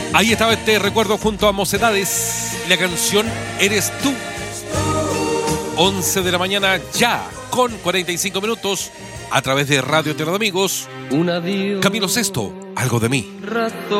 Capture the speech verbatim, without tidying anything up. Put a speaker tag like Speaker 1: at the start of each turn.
Speaker 1: Ahí estaba este recuerdo junto a Mocedades. La canción Eres Tú. once de la mañana ya, con cuarenta y cinco minutos, a través de Radio Tierra de Amigos. Camilo Sesto, Algo de mí.